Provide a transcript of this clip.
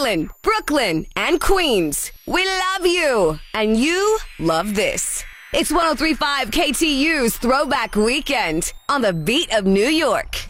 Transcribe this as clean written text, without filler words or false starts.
Island, Brooklyn, and Queens. We love you, and you love this. It's 103.5 KTU's Throwback Weekend on the beat of New York.